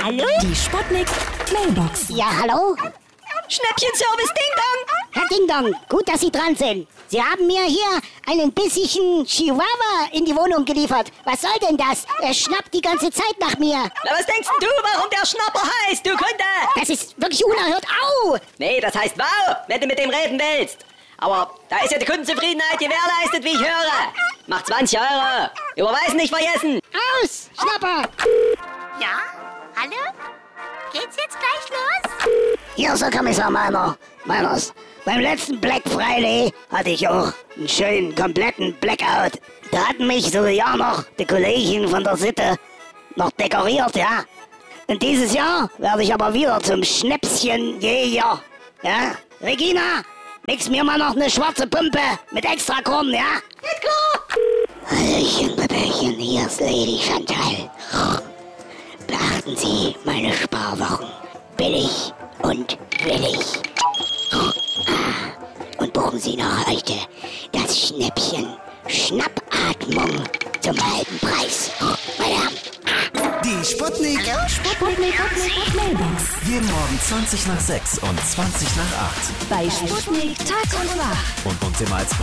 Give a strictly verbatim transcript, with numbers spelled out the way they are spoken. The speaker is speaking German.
Hallo? Die Sputnik Mailbox. Ja, hallo? Schnäppchenservice Ding Dong. Herr Ding Dong, gut, dass Sie dran sind. Sie haben mir hier einen bissigen Chihuahua in die Wohnung geliefert. Was soll denn das? Er schnappt die ganze Zeit nach mir. Na, was denkst denn du, warum der Schnapper heißt, du Kunde? Das ist wirklich unerhört. Au! Nee, das heißt wow, wenn du mit dem reden willst. Aber da ist ja die Kundenzufriedenheit gewährleistet, wie ich höre. Macht zwanzig Euro. Überweisen nicht vergessen. Aus, Schnapper! Ja? Hallo? Geht's jetzt gleich los? Hier ist der Kommissar Meiner. Meiners. Beim letzten Black Friday hatte ich auch einen schönen, kompletten Blackout. Da hatten mich sogar noch die Kollegen von der Sitte noch dekoriert, ja. Und dieses Jahr werde ich aber wieder zum Schnäpschenjäger. Ja? Regina, mix mir mal noch eine schwarze Pumpe mit extra Korn, ja? Geht klar! Hallöchen, Baböchen, hier ist Lady Chantal. Beachten Sie meine Sparwochen. Billig und willig. Und buchen Sie noch heute das Schnäppchen Schnappatmung zum halben Preis. Meine Herren. Die Sputnik. Hallo? Sputnik Mailbox. Jeden Morgen zwanzig nach sechs und zwanzig nach acht. Bei Sputnik Tag und Nacht. Und uns immer als